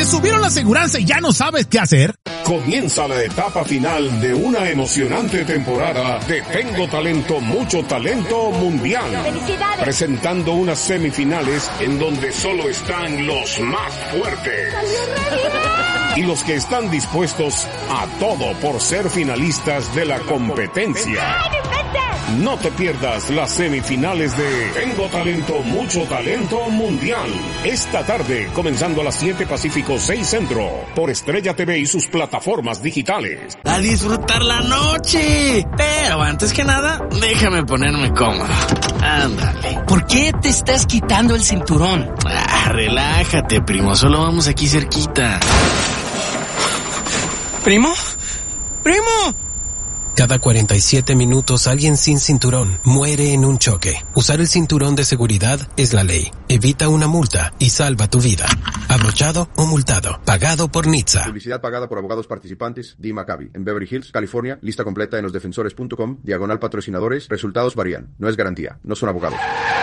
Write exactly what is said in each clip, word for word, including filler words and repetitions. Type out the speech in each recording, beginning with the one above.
subieron la aseguranza y ya no sabes qué hacer? Comienza la etapa final de una emocionante temporada de Tengo Talento, Mucho Talento Mundial. ¡Felicidades! Presentando unas semifinales en donde solo están los más fuertes. Y los que están dispuestos a todo por ser finalistas de la competencia. No te pierdas las semifinales de Tengo Talento, Mucho Talento Mundial. Esta tarde, comenzando a las siete Pacífico, seis Centro, por Estrella T V y sus plataformas digitales. ¡A disfrutar la noche! Pero antes que nada, déjame ponerme cómodo. Ándale. ¿Por qué te estás quitando el cinturón? Ah, relájate, primo. Solo vamos aquí cerquita. ¿Primo? ¡Primo! Cada cuarenta y siete minutos alguien sin cinturón muere en un choque. Usar el cinturón de seguridad es la ley. Evita una multa y salva tu vida. Abrochado o multado. Pagado por N H T S A. Publicidad pagada por abogados participantes. D. Maccabi. En Beverly Hills, California. Lista completa en los defensores punto com. Diagonal patrocinadores. Resultados varían. No es garantía. No son abogados.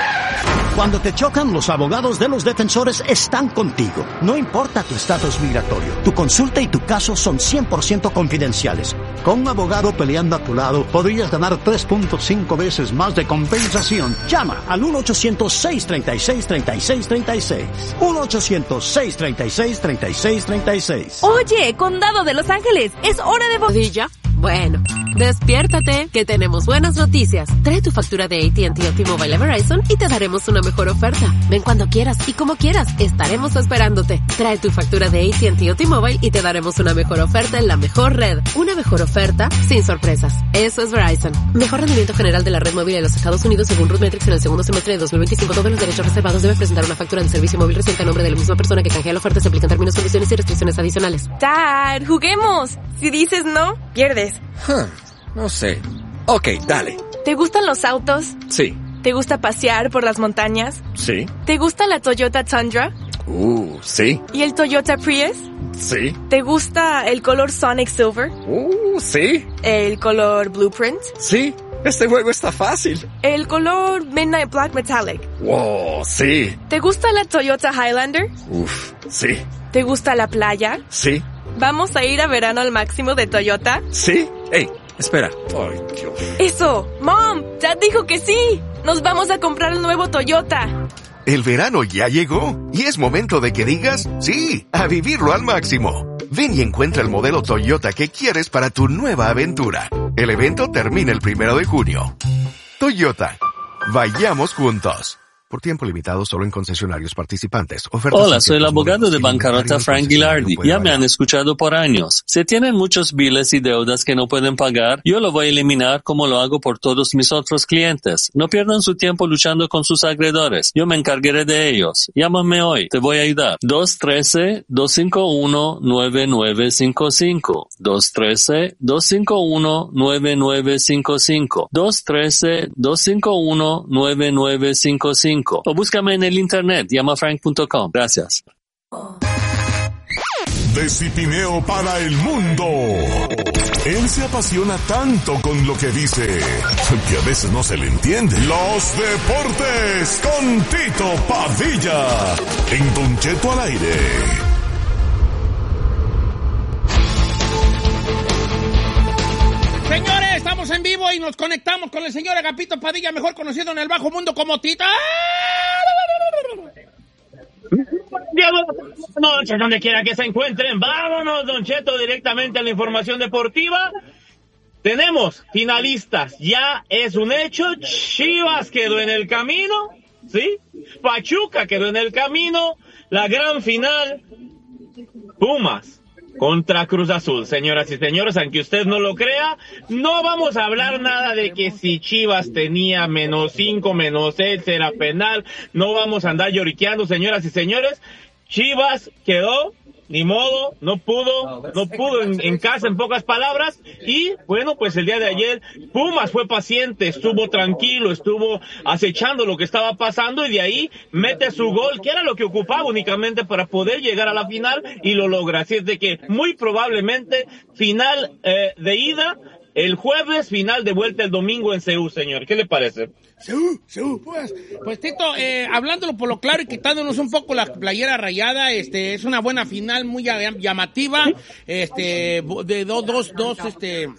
Cuando te chocan, los abogados de los defensores están contigo. No importa tu estatus migratorio. Tu consulta y tu caso son cien por ciento confidenciales. Con un abogado peleando a tu lado, podrías ganar tres punto cinco veces más de compensación. Llama al uno ochocientos, seis treinta y seis, treinta y seis treinta y seis. uno ochocientos, seis treinta y seis, treinta y seis treinta y seis. Oye, Condado de Los Ángeles, es hora de... ¿Bodilla? Bueno, despiértate, que tenemos buenas noticias. Trae tu factura de A T and T o T-Mobile a Verizon y te daremos una mejor oferta. Ven cuando quieras y como quieras, estaremos esperándote. Trae tu factura de A T and T o T-Mobile y te daremos una mejor oferta en la mejor red. Una mejor oferta sin sorpresas. Eso es Verizon. Mejor rendimiento general de la red móvil de los Estados Unidos según RootMetrics en el segundo semestre de dos mil veinticinco. Todos los derechos reservados. Debe presentar una factura de servicio móvil reciente a nombre de la misma persona que canjea la oferta. Se aplican términos, condiciones y restricciones adicionales. Dad, juguemos. Si dices no, pierdes. Huh, no sé. Ok, dale. ¿Te gustan los autos? Sí. ¿Te gusta pasear por las montañas? Sí. ¿Te gusta la Toyota Tundra? Uh, sí. ¿Y el Toyota Prius? Sí. ¿Te gusta el color Sonic Silver? Uh, sí. ¿El color Blueprint? Sí. Este juego está fácil. ¿El color Midnight Black Metallic? Wow, sí. ¿Te gusta la Toyota Highlander? Uf, sí. ¿Te gusta la playa? Sí. ¿Vamos a ir a verano al máximo de Toyota? Sí. Ey, espera. Ay, Dios. Eso. Mom, Dad dijo que sí. Nos vamos a comprar el nuevo Toyota. El verano ya llegó y es momento de que digas sí, a vivirlo al máximo. Ven y encuentra el modelo Toyota que quieres para tu nueva aventura. El evento termina el primero de junio. Toyota. Vayamos juntos. Por tiempo limitado solo en concesionarios participantes. Ofertas Hola, soy el abogado de bancarrota Frank Gilardi. Ya me han escuchado por años. Si tienen muchos biles y deudas que no pueden pagar, yo lo voy a eliminar como lo hago por todos mis otros clientes. No pierdan su tiempo luchando con sus acreedores. Yo me encargaré de ellos. Llámame hoy. Te voy a ayudar. dos uno tres, dos cinco uno, nueve nueve cinco cinco. dos uno tres, dos cinco uno, nueve nueve cinco cinco. dos uno tres, dos cinco uno, nueve nueve cinco cinco. O búscame en el internet, llama frank punto com. Gracias. De Cipineo para el mundo. Él se apasiona tanto con lo que dice que a veces no se le entiende. Los deportes con Tito Padilla en Don Cheto al aire. Señores, estamos en vivo y nos conectamos con el señor Agapito Padilla, mejor conocido en el bajo mundo como Tito. Diego, buenas noches, donde quiera que se encuentren. Vámonos, Don Cheto, directamente a la información deportiva. Tenemos finalistas, ya es un hecho. Chivas quedó en el camino, ¿sí? Pachuca quedó en el camino. La gran final, Pumas contra Cruz Azul. Señoras y señores, aunque usted no lo crea, no vamos a hablar nada de que si Chivas tenía menos cinco, menos seis, era penal. No vamos a andar lloriqueando, señoras y señores. Chivas quedó, ni modo, no pudo, no pudo en, en casa, en pocas palabras. Y bueno, pues el día de ayer Pumas fue paciente, estuvo tranquilo, estuvo acechando lo que estaba pasando y de ahí mete su gol, que era lo que ocupaba únicamente para poder llegar a la final, y lo logra. Así es de que muy probablemente final eh, de ida el jueves, final de vuelta el domingo en C U, señor. ¿Qué le parece? Seú, Seú, pues, pues Tito, eh, hablándolo por lo claro y quitándonos un poco la playera rayada, este, es una buena final muy llamativa, este, de dos, dos, dos, este,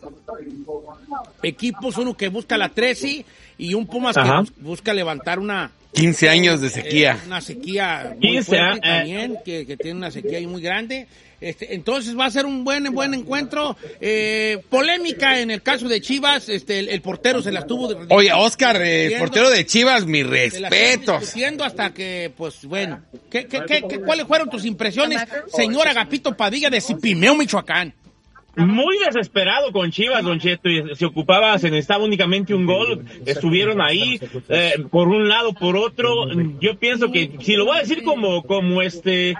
equipos, uno que busca la trece y un Pumas Ajá. que busca levantar una quince años de sequía. Eh, una sequía muy quince, fuerte eh. también, que, que tiene una sequía ahí muy grande. Este, entonces va a ser un buen buen encuentro. Eh, polémica en el caso de Chivas, este, el, el portero se las tuvo. De, Oye, Oscar, el eh, portero de Chivas, mis respetos. Diciendo hasta que, pues bueno, ¿qué, qué, qué, qué, ¿cuáles fueron tus impresiones, señor Agapito Padilla de Zipimeo, Michoacán? Muy desesperado con Chivas, Don Cheto, y se ocupaba, se necesitaba únicamente un gol, estuvieron ahí, eh, por un lado, por otro. Yo pienso que, si lo voy a decir como, como este,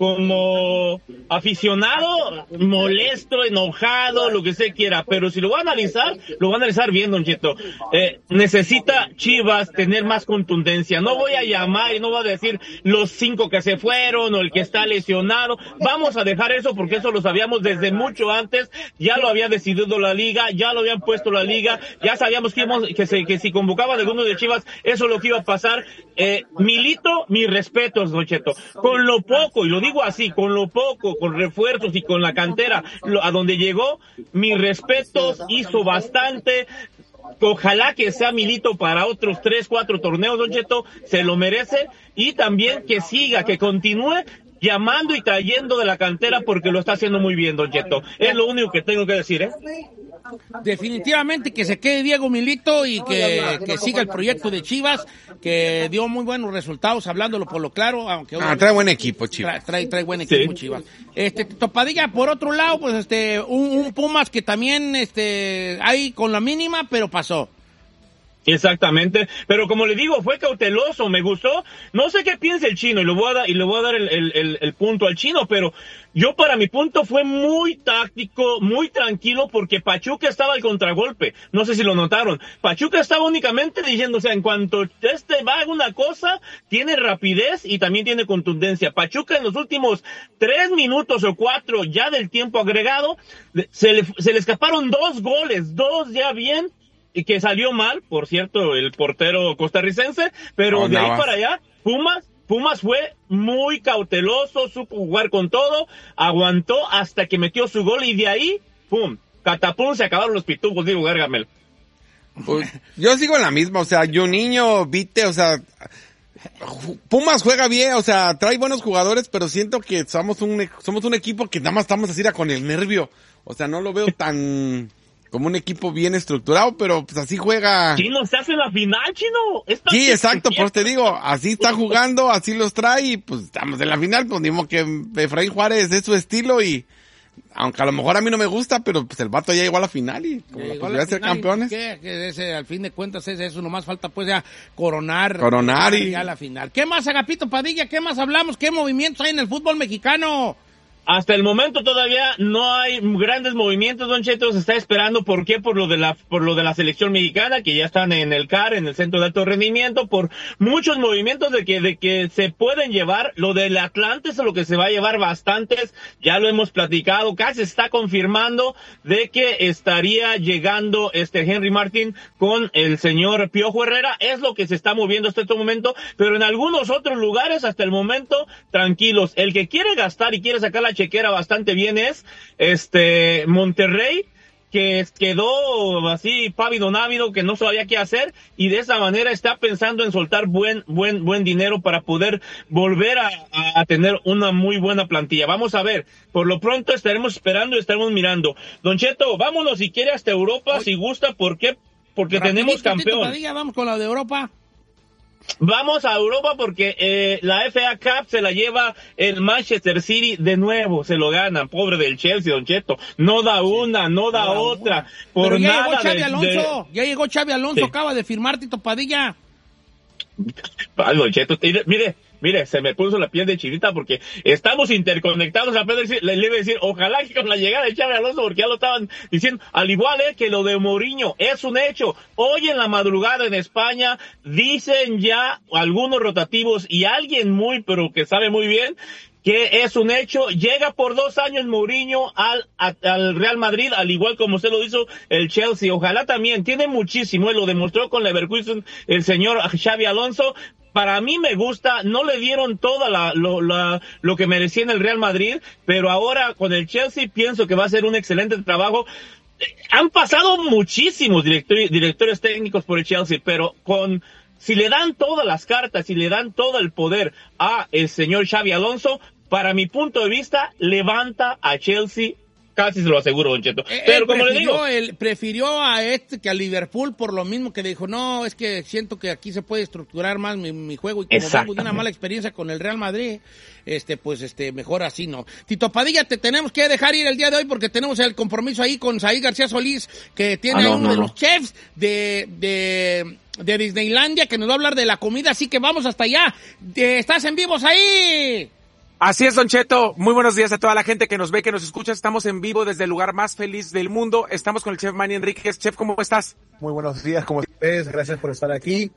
como aficionado, molesto, enojado, lo que se quiera, pero si lo voy a analizar, lo voy a analizar bien, Don Cheto. Eh, necesita Chivas tener más contundencia. No voy a llamar y no voy a decir los cinco que se fueron o el que está lesionado. Vamos a dejar eso porque eso lo sabíamos desde mucho antes. Ya lo había decidido la liga, ya lo habían puesto la liga, ya sabíamos que, íbamos, que, se, que si convocaban a alguno de Chivas, eso es lo que iba a pasar. Eh, Milito, mis respetos, Don Cheto. Con lo poco, y lo digo así, con lo poco, con refuerzos y con la cantera, lo, a donde llegó, mis respetos, hizo bastante. Ojalá que sea Milito para otros tres, cuatro torneos, Don Cheto, se lo merece, y también que siga, que continúe llamando y trayendo de la cantera porque lo está haciendo muy bien, Don Cheto. Es lo único que tengo que decir, ¿eh? Definitivamente que se quede Diego Milito y que, que siga el proyecto de Chivas, que dio muy buenos resultados, hablándolo por lo claro, aunque... Ah, trae buen equipo, Chivas. Trae, trae, trae buen equipo, sí. Chivas. Este, Topadilla, por otro lado, pues este, un, un Pumas que también, este, hay con la mínima, pero pasó. Exactamente, pero como le digo, fue cauteloso, me gustó. No sé qué piensa el Chino y le voy a dar, y le voy a dar el, el, el punto al Chino, pero yo para mi punto fue muy táctico, muy tranquilo, porque Pachuca estaba al contragolpe. No sé si lo notaron. Pachuca estaba únicamente diciendo, o sea, en cuanto este va a una cosa, tiene rapidez y también tiene contundencia. Pachuca en los últimos tres minutos o cuatro ya del tiempo agregado, se le, se le escaparon dos goles, dos ya bien, y que salió mal, por cierto, el portero costarricense, pero oh, de ahí para allá, Pumas, Pumas fue muy cauteloso, supo jugar con todo, aguantó hasta que metió su gol y de ahí, pum, catapum, se acabaron los pitufos, digo, Gargamel. Pues, yo sigo en la misma, o sea, yo niño, viste, o sea, Pumas juega bien, o sea, trae buenos jugadores, pero siento que somos un, somos un equipo que nada más estamos así con el nervio, o sea, no lo veo tan... como un equipo bien estructurado, pero pues así juega. Chino, se hace la final, Chino. Esta sí, exacto, pues te digo, así está jugando, así los trae y pues estamos en la final, pues digo que Efraín Juárez es su estilo y aunque a lo mejor a mí no me gusta, pero pues el vato ya llegó a la final y con la posibilidad de ser campeones. ¿Qué? Que ese, al fin de cuentas es eso, nomás falta pues ya coronar. Coronar y... ya la final. ¿Qué más, Agapito Padilla? ¿Qué más hablamos? ¿Qué movimientos hay en el fútbol mexicano? Hasta el momento todavía no hay grandes movimientos, Don Cheto, se está esperando. ¿Por qué? Por lo de la, por lo de la selección mexicana, que ya están en el C A R, en el Centro de Alto Rendimiento, por muchos movimientos de que, de que se pueden llevar. Lo del Atlante es lo que se va a llevar bastantes, ya lo hemos platicado, casi se está confirmando de que estaría llegando este Henry Martin con el señor Piojo Herrera, es lo que se está moviendo hasta este momento, pero en algunos otros lugares hasta el momento, tranquilos. El que quiere gastar y quiere sacar la chequera bastante bien es este Monterrey, que quedó así pávido návido, que no sabía qué hacer y de esa manera está pensando en soltar buen buen buen dinero para poder volver a, a, a tener una muy buena plantilla. Vamos a ver, por lo pronto estaremos esperando y estaremos mirando. Don Cheto, vámonos si quiere hasta Europa, Oye. si gusta. ¿Por qué? Porque tenemos campeón. Padilla, vamos con la de Europa. Vamos a Europa porque eh, la F A Cup se la lleva el Manchester City de nuevo, se lo ganan, pobre del Chelsea, Don Cheto, no da una, no da no, otra, no. por Pero ya nada llegó Xavi de, Alonso, de... ya llegó Xavi Alonso, sí. acaba de firmar Tito Padilla. Ay, Don Cheto, mire, mire, se me puso la piel de chinita porque estamos interconectados. Apenas le, le iba a decir, ojalá que con la llegada de Xabi Alonso, porque ya lo estaban diciendo, al igual eh, que lo de Mourinho, es un hecho. Hoy en la madrugada en España dicen ya algunos rotativos y alguien muy, pero que sabe muy bien, que es un hecho, llega por dos años Mourinho al, a, al Real Madrid, al igual como usted lo hizo el Chelsea. Ojalá también, tiene muchísimo, él lo demostró con Leverkusen el señor Xabi Alonso. Para mí me gusta, no le dieron toda la, lo, la, lo que merecía en el Real Madrid, pero ahora con el Chelsea pienso que va a ser un excelente trabajo. Han pasado muchísimos directores, directores técnicos por el Chelsea, pero con, si le dan todas las cartas, si le dan todo el poder a el señor Xabi Alonso, para mi punto de vista, levanta a Chelsea, casi se lo aseguro, Don Cheto. Pero como le digo... Él prefirió a este que a Liverpool por lo mismo que dijo, no, es que siento que aquí se puede estructurar más mi, mi juego y como vengo de una mala experiencia con el Real Madrid, este, pues, este, mejor así, ¿no? Tito Padilla, te tenemos que dejar ir el día de hoy porque tenemos el compromiso ahí con Saí García Solís, que tiene ah, no, uno no, de no. los chefs de, de, de Disneylandia, que nos va a hablar de la comida, así que vamos hasta allá. ¿Estás en vivos ahí? Así es, Don Cheto. Muy buenos días a toda la gente que nos ve, que nos escucha. Estamos en vivo desde el lugar más feliz del mundo. Estamos con el chef Manny Enríquez. Chef, ¿cómo estás? Muy buenos días, ¿cómo estás? Gracias por estar aquí.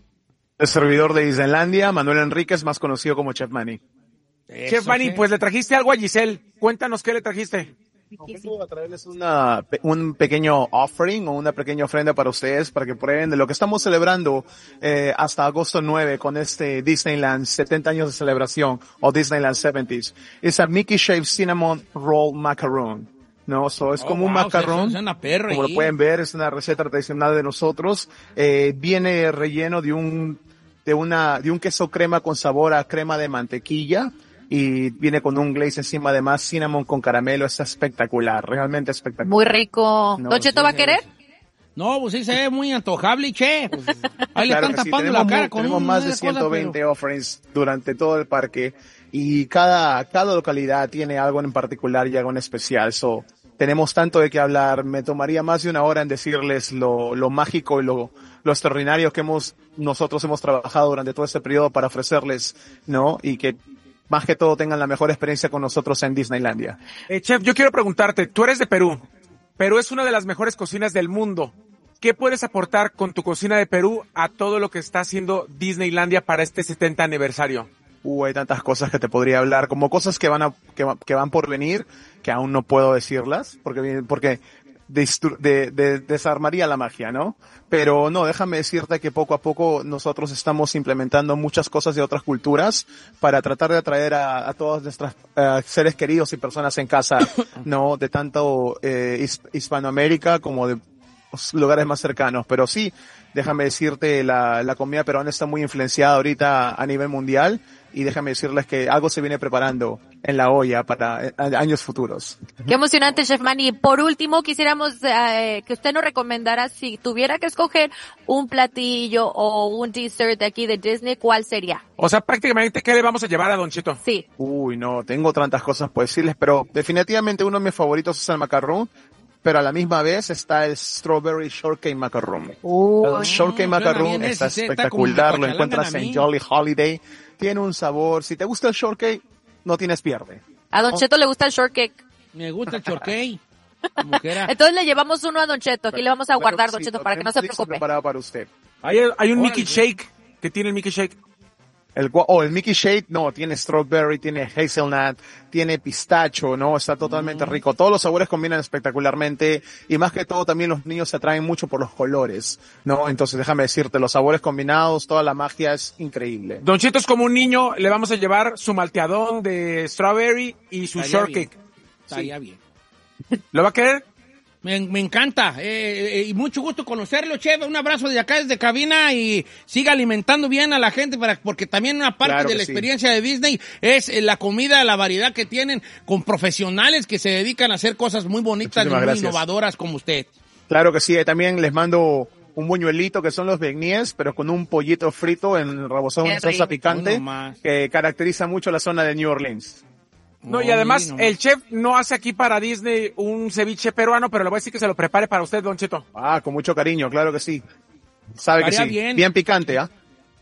El servidor de Disneylandia, Manuel Enríquez, más conocido como Chef Manny. Eso, chef Manny, pues le trajiste algo a Giselle. Cuéntanos qué le trajiste. Vengo a traerles una, un pequeño offering o una pequeña ofrenda para ustedes, para que prueben de lo que estamos celebrando eh, hasta agosto nueve con este Disneyland setenta años de celebración o Disneyland seventies. Es a Mickey Shaved Cinnamon Roll Macaron. No, so es oh, como un wow, macarrón, es una perra como ahí. Lo pueden ver, es una receta tradicional de nosotros. Eh, viene relleno de un, de una, de un queso crema con sabor a crema de mantequilla. Y viene con un glaze encima, además cinnamon con caramelo, es espectacular, realmente espectacular. Muy rico. No, ¿Don Cheto sí, va a querer? No, pues sí se ve muy antojable, che. Pues, ahí claro le están sí, tapando la cara con tenemos un, más de ciento veinte pero... offerings durante todo el parque y cada, cada localidad tiene algo en particular y algo en especial. So, tenemos tanto de qué hablar, me tomaría más de una hora en decirles lo, lo mágico y lo, lo extraordinario que hemos, nosotros hemos trabajado durante todo este periodo para ofrecerles, ¿no? Y que más que todo tengan la mejor experiencia con nosotros en Disneylandia. Eh, chef, yo quiero preguntarte, tú eres de Perú. Perú es una de las mejores cocinas del mundo. ¿Qué puedes aportar con tu cocina de Perú a todo lo que está haciendo Disneylandia para este setenta aniversario? Uh, hay tantas cosas que te podría hablar, como cosas que van a, que, que van por venir, que aún no puedo decirlas, porque, porque de, de, de, desarmaría la magia, ¿no? Pero no, déjame decirte que poco a poco nosotros estamos implementando muchas cosas de otras culturas para tratar de atraer a, a todos nuestros uh, seres queridos y personas en casa, ¿no? De tanto eh, his, Hispanoamérica como de lugares más cercanos. Pero sí, déjame decirte, la, la comida peruana está muy influenciada ahorita a nivel mundial. Y déjame decirles que algo se viene preparando en la olla para años futuros. Qué emocionante, Chef Manny. Por último, quisiéramos eh, que usted nos recomendara, si tuviera que escoger un platillo o un dessert de aquí de Disney, ¿cuál sería? O sea, prácticamente, ¿qué le vamos a llevar a Don Cheto? Sí. Uy, no, tengo tantas cosas por decirles, pero definitivamente uno de mis favoritos es el macarrón. Pero a la misma vez está el Strawberry Shortcake Macaron. Uh, el Shortcake Macaron está ese, espectacular, está lo encuentras en Jolly Holiday. Tiene un sabor, si te gusta el shortcake, no tienes pierde. A Don Cheto le gusta el shortcake. Me gusta el shortcake. Entonces le llevamos uno a Don Cheto, aquí pero, le vamos a guardar, Don Cheto, para que no se preocupe. Preparado para usted. Hay, hay un Mickey Shake, que tiene el Mickey Shake. El, oh, el Mickey Shake, no, tiene strawberry, tiene hazelnut, tiene pistacho, ¿no? Está totalmente mm. rico. Todos los sabores combinan espectacularmente y más que todo también los niños se atraen mucho por los colores, ¿no? Entonces déjame decirte, los sabores combinados, toda la magia es increíble. Don Cheto es como un niño, le vamos a llevar su malteadón de strawberry y su Estaría shortcake. Bien. Estaría sí. bien. ¿Lo va a querer? Me, me encanta, eh, eh, y mucho gusto conocerlo, chef. Un abrazo de acá desde cabina y siga alimentando bien a la gente, para porque también una parte claro de la sí. experiencia de Disney es eh, la comida, la variedad que tienen con profesionales que se dedican a hacer cosas muy bonitas y muy gracias. innovadoras como usted. Claro que sí, también les mando un buñuelito que son los beignies, pero con un pollito frito en rebozado en salsa picante que caracteriza mucho la zona de New Orleans. No, y además, no, el chef no hace aquí para Disney un ceviche peruano, pero le voy a decir que se lo prepare para usted, Don Cheto. Ah, con mucho cariño, claro que sí. Sabe Estaría que sí. Bien, bien picante, ¿ah? ¿eh?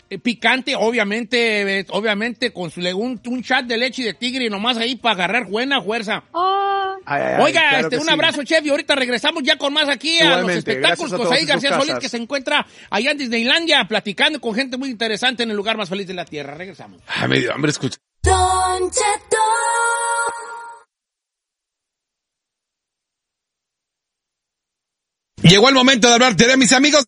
Eh, Picante, obviamente, eh, obviamente, con su un, un chat de leche de tigre y nomás ahí para agarrar buena fuerza. Oh. Ay, ay, Oiga, claro este, un sí. abrazo, chef, y ahorita regresamos ya con más aquí Igualmente, a los espectáculos gracias a con todos Said en García sus Solís, casas. que se encuentra allá en Disneylandia, platicando con gente muy interesante en el lugar más feliz de la Tierra. Regresamos. Ay, me dio hambre, escucha. Don Cheto. Llegó el momento de hablarte de mis amigos.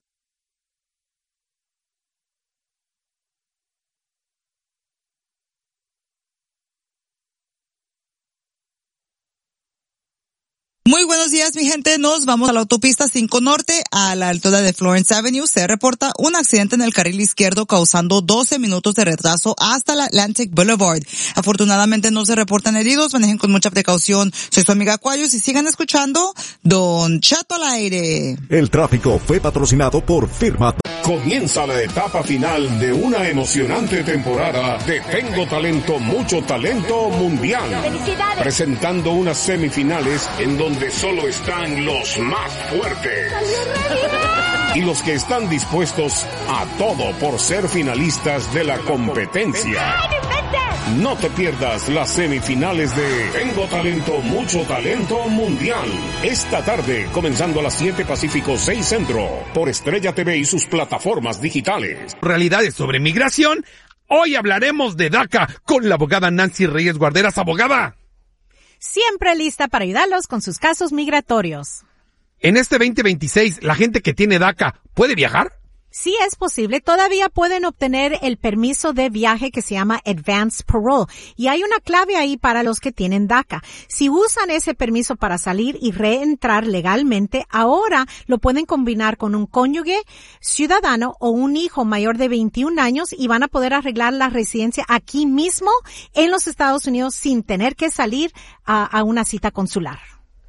Muy buenos días, mi gente. Nos vamos a la autopista cinco Norte, a la altura de Florence Avenue. Se reporta un accidente en el carril izquierdo causando doce minutos de retraso hasta la Atlantic Boulevard. Afortunadamente no se reportan heridos. Manejen con mucha precaución. Soy su amiga Cuayos y sigan escuchando Don Cheto al aire. El tráfico fue patrocinado por Firma. Comienza la etapa final de una emocionante temporada de Tengo Talento, Mucho Talento Mundial. ¡Felicidades! Presentando unas semifinales en donde solo están los más fuertes. Y los que están dispuestos a todo por ser finalistas de la competencia. No te pierdas las semifinales de Tengo Talento, Mucho Talento Mundial. Esta tarde, comenzando a las siete Pacífico, seis Centro, por Estrella T V y sus plataformas digitales. Realidades sobre migración. Hoy hablaremos de DACA con la abogada Nancy Reyes Guarderas. Abogada. Siempre lista para ayudarlos con sus casos migratorios. En este veinte veintiséis, ¿la gente que tiene DACA puede viajar? Sí es posible, todavía pueden obtener el permiso de viaje que se llama Advanced Parole. Y hay una clave ahí para los que tienen DACA. Si usan ese permiso para salir y reentrar legalmente, ahora lo pueden combinar con un cónyuge ciudadano o un hijo mayor de veintiún años y van a poder arreglar la residencia aquí mismo en los Estados Unidos sin tener que salir a, a una cita consular.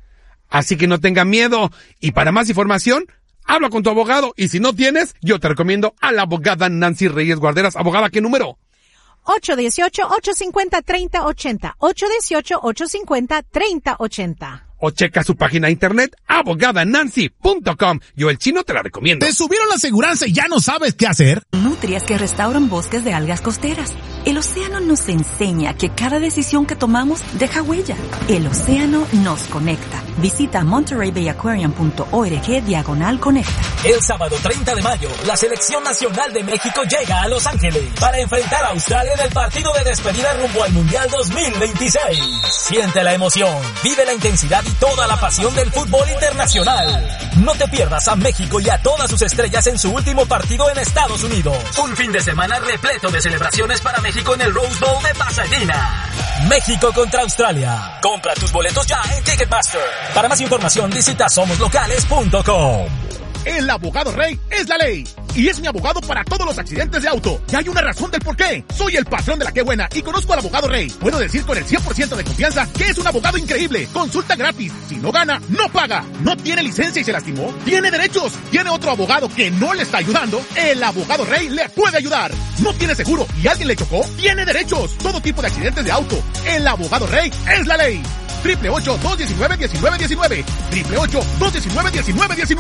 Así que no tengan miedo. Y para más información, habla con tu abogado, y si no tienes, yo te recomiendo a la abogada Nancy Reyes Guarderas. Abogada, ¿qué número? ocho uno ocho, ocho cinco cero, tres cero ocho cero. ocho uno ocho, ocho cinco cero, tres cero ocho cero. O checa su página de internet, abogada nancy punto com. Yo, el chino, te la recomiendo. ¿Te subieron la aseguranza y ya no sabes qué hacer? Nutrias que restauran bosques de algas costeras. El océano nos enseña que cada decisión que tomamos deja huella. El océano nos conecta. Visita monterey bay aquarium punto org diagonal conecta. El sábado treinta de mayo, la Selección Nacional de México llega a Los Ángeles para enfrentar a Australia en el partido de despedida rumbo al Mundial dos mil veintiséis. Siente la emoción, vive la intensidad y toda la pasión del fútbol internacional. No te pierdas a México y a todas sus estrellas en su último partido en Estados Unidos. Un fin de semana repleto de celebraciones para México en el Rose Bowl de Pasadena. México contra Australia. Compra tus boletos ya en Ticketmaster. Para más información visita somos locales punto com. El abogado Rey es la ley. Y es mi abogado para todos los accidentes de auto. Y hay una razón del por qué. Soy el patrón de la que buena y conozco al abogado Rey. Puedo decir con el cien por ciento de confianza que es un abogado increíble. Consulta gratis. Si no gana, no paga. No tiene licencia y se lastimó. Tiene derechos. Tiene otro abogado que no le está ayudando. El abogado Rey le puede ayudar. No tiene seguro y alguien le chocó. Tiene derechos. Todo tipo de accidentes de auto. El abogado Rey es la ley. triple ocho, dos uno nueve, uno nueve uno nueve. triple ocho, dos uno nueve, uno nueve uno nueve.